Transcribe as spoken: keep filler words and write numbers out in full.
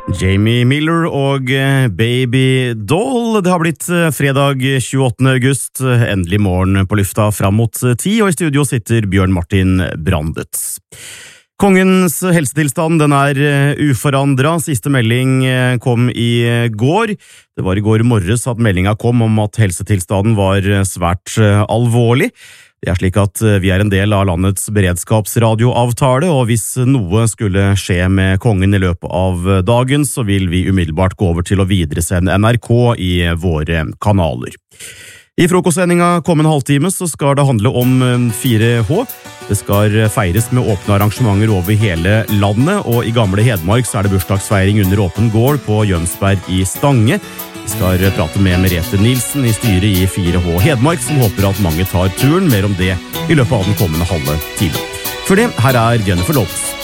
Jamie Miller og Baby Doll. Det har blitt fredag tjueåttende august, endelig morgen på lufta fram mot ti, og i studio sitter Bjørn Martin Brandet. Kongens helsetilstand den er uforandret. Siste melding kom i går. Det var i går morges at meldinga kom om at helsetilstanden var svært alvorlig. Det er slik at vi er en del av landets beredskapsradioavtale, og hvis noe skulle skje med kongen i løpet av dagen, så vil vi umiddelbart gå over til å videresende N R K i våre kanaler. I frokostsendinga kommende halvtime så skal det handle om fire H. Det skal feires med åpne arrangementer over hele landet, og i gamle Hedmark så er det bursdagsfeiring under åpen gård på Jønsberg i Stange. Vi skal prate med Merete Nilsen i styret i fire H Hedmark, som håper at mange tar turen. Mer om det i løpet av den kommende halve time. For det, her er Jennifer Lopez.